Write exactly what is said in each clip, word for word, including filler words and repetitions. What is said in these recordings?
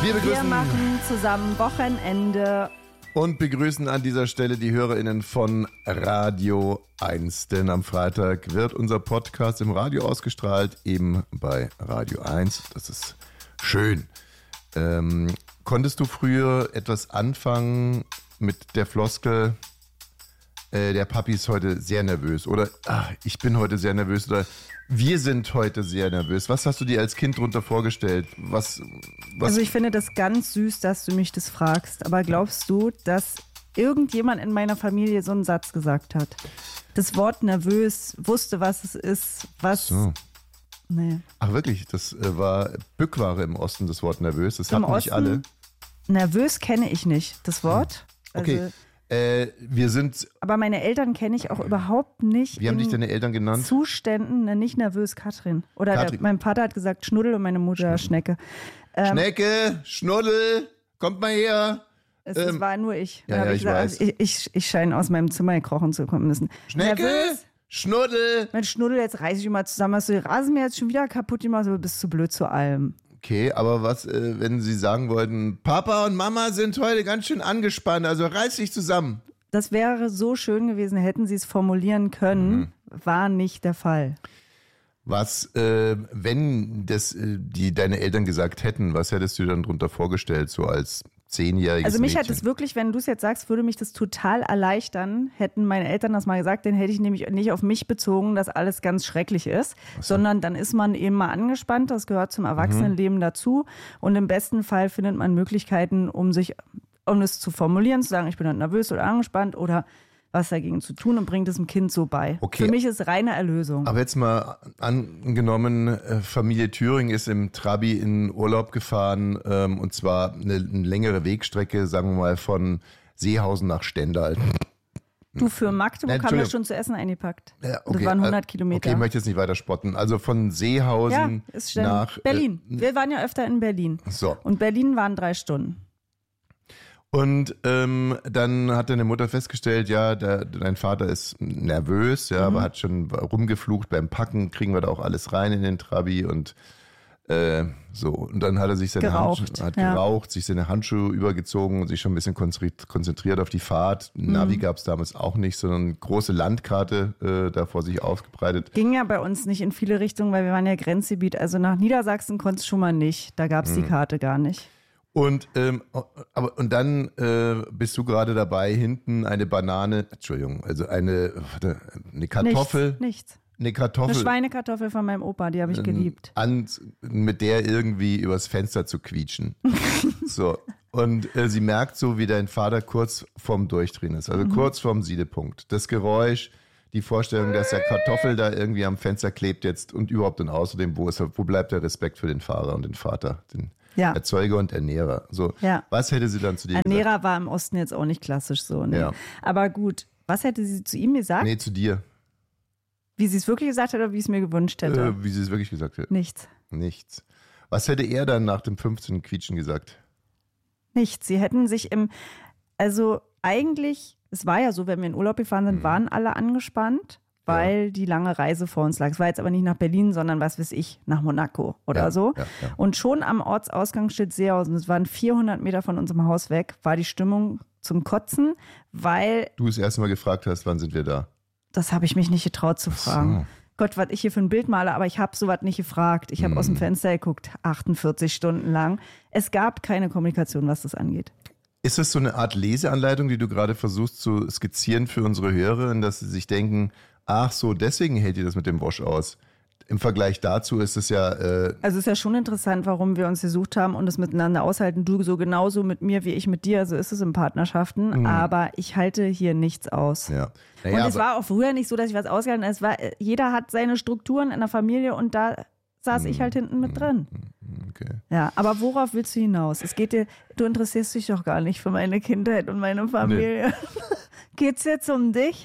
Wir begrüßen Wir machen zusammen Wochenende. Und begrüßen an dieser Stelle die HörerInnen von Radio eins. Denn am Freitag wird unser Podcast im Radio ausgestrahlt, eben bei Radio eins. Das ist schön. Ähm, konntest du früher etwas anfangen mit der Floskel, äh, der Papi ist heute sehr nervös? Oder ach, ich bin heute sehr nervös? Oder wir sind heute sehr nervös. Was hast du dir als Kind darunter vorgestellt? Was, was Also ich finde das ganz süß, dass du mich das fragst. Aber glaubst du, dass irgendjemand in meiner Familie so einen Satz gesagt hat? Das Wort nervös, wusste, was es ist, was... So. Nee. Ach wirklich, das äh, war Bückware im Osten, das Wort nervös. Das Im hatten nicht Osten, alle. Nervös kenne ich nicht, das Wort. Okay, Also, äh, wir sind... aber meine Eltern kenne ich auch überhaupt nicht. Wie haben in dich deine Eltern genannt? Zuständen, ne, nicht nervös, Katrin. Oder Katrin. Der, mein Vater hat gesagt Schnuddel und meine Mutter Schnecke. Ähm, Schnecke, Schnuddel, kommt mal her. Es, Ähm, es war nur ich. ja, Dann hab ja, ich, ich gesagt, weiß. ich, ich, ich scheine aus meinem Zimmer gekrochen zu kommen müssen. Schnecke, Nervös? Schnuddel. Mensch, Schnuddel, jetzt reiß ich mal zusammen. Hast du den Rasenmäher jetzt schon wieder kaputt gemacht, aber bist zu blöd zu allem. Okay, aber was, äh, wenn Sie sagen wollten, Papa und Mama sind heute ganz schön angespannt, also reiß dich zusammen. Das wäre so schön gewesen, hätten sie es formulieren können. Mhm. War nicht der Fall. Was, äh, wenn das äh, die deine Eltern gesagt hätten, was hättest du dir dann drunter vorgestellt, so als zehnjähriges Also mich Mädchen? hat es wirklich, wenn du es jetzt sagst, würde mich das total erleichtern, hätten meine Eltern das mal gesagt, dann hätte ich nämlich nicht auf mich bezogen, dass alles ganz schrecklich ist, so. sondern dann ist man eben mal angespannt, das gehört zum Erwachsenenleben dazu und im besten Fall findet man Möglichkeiten, um sich, um es zu formulieren, zu sagen, ich bin dann nervös oder angespannt oder was dagegen zu tun und bringt es dem Kind so bei. Okay. Für mich ist reine Erlösung. Aber jetzt mal angenommen, äh, Familie Thüring ist im Trabi in Urlaub gefahren ähm, und zwar eine, eine längere Wegstrecke, sagen wir mal von Seehausen nach Stendal. Du, für Magdeburg Nein, haben wir schon zu essen eingepackt. Ja, Das waren hundert Kilometer. Okay, ich möchte jetzt nicht weiter spotten. Also von Ja, Seehausen ist schlimm. nach... Berlin. Äh, Wir waren ja öfter in Berlin. so. Und Berlin waren drei Stunden. Und ähm, dann hat deine Mutter festgestellt, ja, der, dein Vater ist nervös, ja, Mhm. aber hat schon rumgeflucht beim Packen, kriegen wir da auch alles rein in den Trabi und äh, so. Und dann hat er sich seine Geraucht, Handschuhe, hat ja. geraucht, sich seine Handschuhe übergezogen und sich schon ein bisschen konzentri- konzentriert auf die Fahrt. Navi Mhm. gab es damals auch nicht, sondern eine große Landkarte äh, da vor sich ausgebreitet. Ging ja bei uns nicht in viele Richtungen, weil wir waren ja Grenzgebiet. Also nach Niedersachsen konntest du schon mal nicht. Da gab es Mhm. die Karte gar nicht. Und, ähm, aber, und dann äh, bist du gerade dabei, hinten eine Banane, Entschuldigung, also eine, warte, eine Kartoffel, Nichts. nichts. eine Kartoffel Eine Schweinekartoffel von meinem Opa, die habe ich geliebt. an, mit der irgendwie übers Fenster zu quietschen. So. Und äh, sie merkt so, wie dein Vater kurz vorm Durchdrehen ist, also Mhm. kurz vorm Siedepunkt. Das Geräusch, die Vorstellung, dass der Kartoffel da irgendwie am Fenster klebt jetzt und überhaupt und außerdem, wo, ist, wo bleibt der Respekt für den Fahrer und den Vater, den Ja. Erzeuger und Ernährer. So, Ja. was hätte sie dann zu dir gesagt? Ernährer war im Osten jetzt auch nicht klassisch so. Ne? Ja. Aber gut, was hätte sie zu ihm gesagt? Nee, zu dir. Wie sie es wirklich gesagt hat oder wie ich es mir gewünscht hätte? Äh, wie sie es wirklich gesagt hat. Nichts. Nichts. Was hätte er dann nach dem fünfzehnten Quietschen gesagt? Nichts. Sie hätten sich im, also eigentlich, es war ja so, wenn wir in Urlaub gefahren sind, Mhm. waren alle angespannt, weil die lange Reise vor uns lag. Es war jetzt aber nicht nach Berlin, sondern was weiß ich, nach Monaco oder Ja, so. ja, ja. Und schon am Ortsausgang steht Seehausen, das waren vierhundert Meter von unserem Haus weg, war die Stimmung zum Kotzen, weil, Du das erste Mal gefragt hast, wann sind wir da? das habe ich mich nicht getraut zu fragen. so. Gott, was ich hier für ein Bild male, aber ich habe sowas nicht gefragt. Ich habe aus Mhm. dem Fenster geguckt, achtundvierzig Stunden lang. Es gab keine Kommunikation, was das angeht. Ist das so eine Art Leseanleitung, die du gerade versuchst zu skizzieren für unsere Hörerinnen, dass sie sich denken, ach so, deswegen hält ihr das mit dem Wash aus? Im Vergleich dazu ist es ja... Äh, Also es ist ja schon interessant, warum wir uns gesucht haben und es miteinander aushalten. Du so genauso mit mir, wie ich mit dir. So ist es in Partnerschaften. Mhm. Aber ich halte hier nichts aus. ja. Und Naja, es aber- war auch früher nicht so, dass ich was ausgehalten habe. Es war, jeder hat seine Strukturen in der Familie und da saß ich halt hinten mit drin. Okay. Ja, aber worauf willst du hinaus? Es geht dir, du interessierst dich doch gar nicht für meine Kindheit und meine Familie. Geht's jetzt um dich?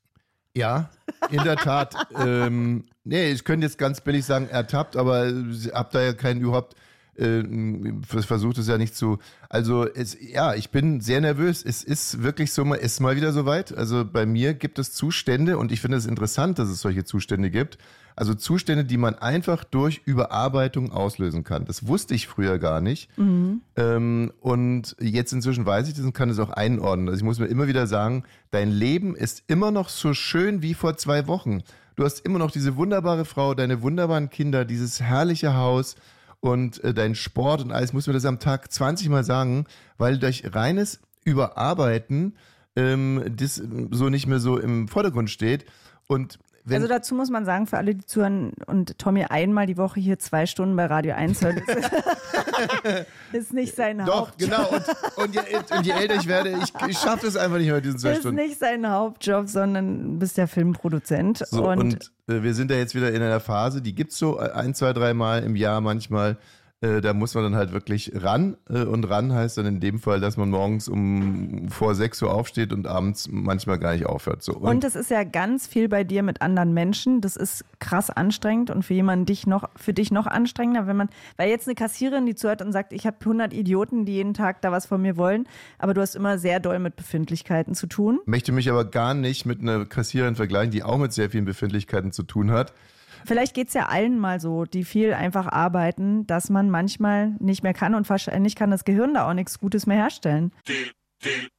Ja, in der Tat. ähm, nee, ich könnte jetzt ganz billig sagen, ertappt, aber ich habe da ja keinen überhaupt äh, versucht es ja nicht zu, also es, ja, ich bin sehr nervös. Es ist wirklich so, es ist mal wieder soweit. Also bei mir gibt es Zustände und ich finde es interessant, dass es solche Zustände gibt. Also Zustände, die man einfach durch Überarbeitung auslösen kann. Das wusste ich früher gar nicht. Mhm. Ähm, und jetzt inzwischen weiß ich das und kann es auch einordnen. Also ich muss mir immer wieder sagen, dein Leben ist immer noch so schön wie vor zwei Wochen. Du hast immer noch diese wunderbare Frau, deine wunderbaren Kinder, dieses herrliche Haus und äh, dein Sport und alles. Ich muss mir das am Tag zwanzig Mal sagen, weil durch reines Überarbeiten ähm, das so nicht mehr so im Vordergrund steht. Und Wenn also dazu muss man sagen, für alle, die zuhören und Tommy einmal die Woche hier zwei Stunden bei Radio eins hört, ist, ist nicht sein Doch, Hauptjob. genau. Und, und, je, und je älter ich werde, ich, ich schaffe es einfach nicht mehr, diesen zwei ist Stunden. Ist nicht sein Hauptjob, sondern du bist der Filmproduzent. So, und und äh, wir sind ja jetzt wieder in einer Phase, die gibt es so ein, zwei, drei Mal im Jahr manchmal. Äh, da muss man dann halt wirklich ran. Äh, und ran heißt dann in dem Fall, dass man morgens um vor sechs Uhr aufsteht und abends manchmal gar nicht aufhört. So. Und es ist ja ganz viel bei dir mit anderen Menschen. Das ist krass anstrengend und für jemanden dich noch, für dich noch anstrengender, wenn man, weil jetzt eine Kassiererin, die zuhört und sagt, ich habe hundert Idioten, die jeden Tag da was von mir wollen, aber du hast immer sehr doll mit Befindlichkeiten zu tun. Möchte mich aber gar nicht mit einer Kassiererin vergleichen, die auch mit sehr vielen Befindlichkeiten zu tun hat. Vielleicht geht es ja allen mal so, die viel einfach arbeiten, dass man manchmal nicht mehr kann und wahrscheinlich kann das Gehirn da auch nichts Gutes mehr herstellen.